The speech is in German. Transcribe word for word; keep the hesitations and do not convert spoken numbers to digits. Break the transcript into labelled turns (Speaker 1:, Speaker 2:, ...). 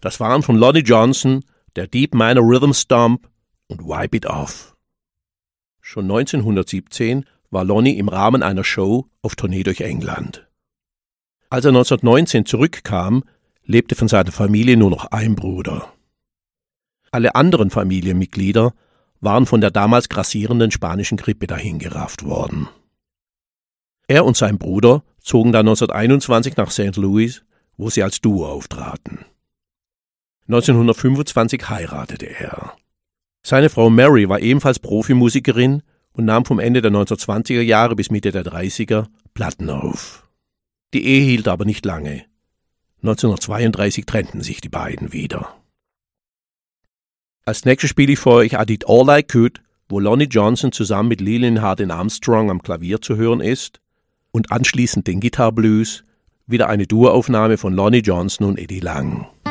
Speaker 1: Das waren von Lonnie Johnson, der Deep Minor Rhythm Stomp und Wipe It Off. Schon neunzehnhundertsiebzehn war Lonnie im Rahmen einer Show auf Tournee durch England. Als er neunzehnhundertneunzehn zurückkam, lebte von seiner Familie nur noch ein Bruder. Alle anderen Familienmitglieder waren von der damals grassierenden spanischen Grippe dahingerafft worden. Er und sein Bruder zogen dann neunzehnhunderteinundzwanzig nach Saint Louis, wo sie als Duo auftraten. neunzehnhundertfünfundzwanzig heiratete er. Seine Frau Mary war ebenfalls Profimusikerin und nahm vom Ende der neunzehnhundertzwanziger Jahre bis Mitte der dreißiger Platten auf. Die Ehe hielt aber nicht lange. neunzehnhundertzweiunddreißig trennten sich die beiden wieder. Als nächstes spiele ich für euch I Did All I Could, wo Lonnie Johnson zusammen mit Lillian Hardin Armstrong am Klavier zu hören ist, und anschließend den Guitar Blues, wieder eine Duoaufnahme von Lonnie Johnson und Eddie Lang.